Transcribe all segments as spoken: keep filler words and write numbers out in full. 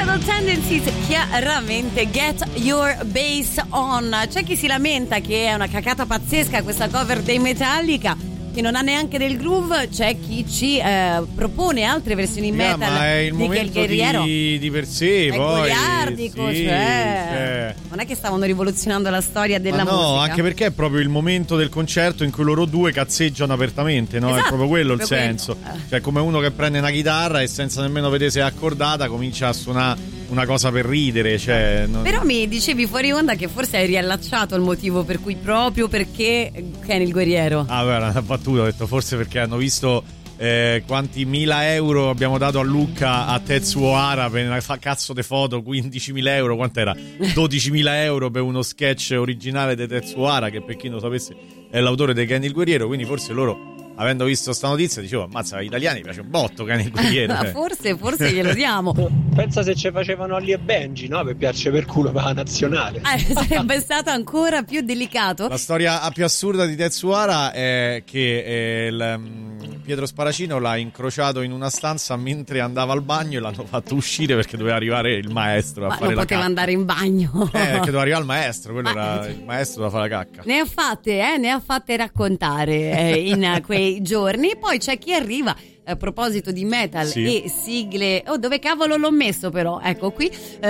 Suicidal Tendencies, chiaramente Get Your Bass On. C'è chi si lamenta che è una cacata pazzesca questa cover dei Metallica, che non ha neanche del groove. C'è chi ci eh, propone altre versioni yeah, metal ma è il di momento di, di per sé, è poi goliardico, sì, cioè, cioè non è che stavano rivoluzionando la storia della ma no, musica. anche perché è proprio il momento del concerto in cui loro due cazzeggiano apertamente, no? Esatto, è proprio quello il proprio senso quello. Cioè come uno che prende una chitarra e senza nemmeno vedere se è accordata comincia a suonare una cosa per ridere, cioè non... Però mi dicevi fuori onda che forse hai riallacciato il motivo per cui, proprio perché Ken il guerriero. Ah, guarda, una battuta, ho detto forse perché hanno visto eh, quanti mila euro abbiamo dato a Lucca a Tetsuo Hara per una fa- cazzo di foto, quindicimila euro, quant'era? dodicimila euro per uno sketch originale di Tetsuo Hara, che per chi non lo sapesse è l'autore di Ken il guerriero, quindi forse loro, avendo visto sta notizia, dicevo ammazza, agli italiani piace un botto Ken il guerriero. eh. forse, forse glielo diamo. Pensa se ci facevano Ollie e Benji, no? Per piarci per culo per la nazionale. Eh, sarebbe stato ancora più delicato. La storia più assurda di Tetsuo Hara è che eh, il, um, Pietro Sparacino l'ha incrociato in una stanza mentre andava al bagno e l'hanno fatto uscire perché doveva arrivare il maestro a Ma fare non la poteva cacca. andare in bagno. Eh, perché doveva arrivare il maestro, quello Ma- era il maestro da fare la cacca. Ne ha fatte, eh, ne ha fatte raccontare eh, in quei giorni. Poi c'è chi arriva, a proposito di metal Sì. e sigle, oh, dove cavolo l'ho messo però, ecco qui,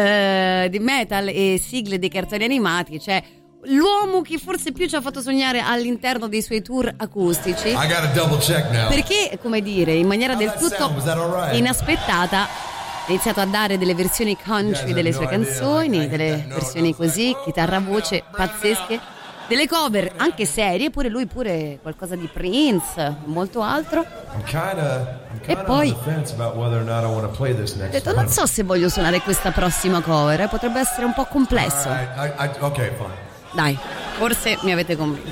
eh, di metal e sigle dei cartoni animati, c'è l'uomo che forse più ci ha fatto sognare all'interno dei suoi tour acustici, I gotta double check now. perché, come dire, in maniera del How'd that tutto sound? Was that all right? inaspettata ha iniziato a dare delle versioni country delle sue canzoni, delle versioni così, chitarra voce pazzesche, delle cover anche serie, pure lui pure qualcosa di Prince, molto altro. I'm kinda, I'm E kinda poi- on the fence about whether or not I want to play this Ho next detto one. non so se voglio suonare questa prossima cover, eh, potrebbe essere un po' complesso. All right, I, I, okay, fine. Dai, forse mi avete convinto.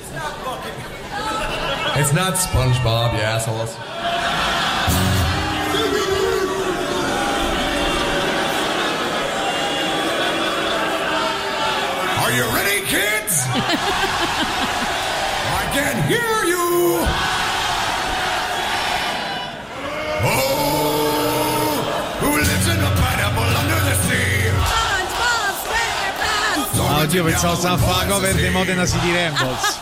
It's not SpongeBob, you assholes. Are you ready, kids? I can hear you. Oh, who lives in a pineapple under the sea? Ah, oddio, pensavo stava a fare la cover di Modena City Rambles.